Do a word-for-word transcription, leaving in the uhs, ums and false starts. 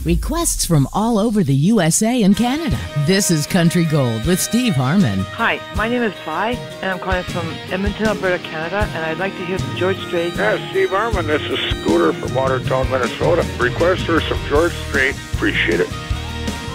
Requests from all over the U S A and Canada. This is Country Gold with Steve Harmon. Hi, my name is Vi, and I'm calling from Edmonton, Alberta, Canada, and I'd like to hear some George Strait. Yeah, Steve Harmon, this is Scooter from Watertown, Minnesota. Request for some George Strait. Appreciate it.